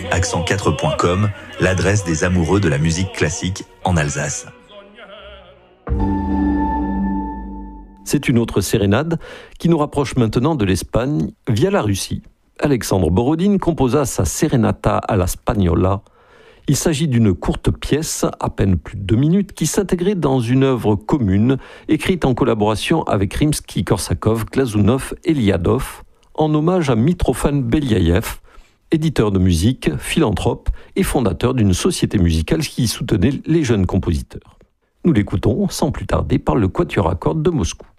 accent4.com, l'adresse des amoureux de la musique classique en Alsace. C'est une autre sérénade qui nous rapproche maintenant de l'Espagne via la Russie. Alexandre Borodine composa sa Serenata à la Spagnola. Il s'agit d'une courte pièce, à peine plus de 2 minutes, qui s'intégrait dans une œuvre commune, écrite en collaboration avec Rimsky-Korsakov, Glazunov et Liadov, en hommage à Mitrofan Beliaïev, éditeur de musique, philanthrope et fondateur d'une société musicale qui soutenait les jeunes compositeurs. Nous l'écoutons sans plus tarder par le Quatuor à cordes de Moscou.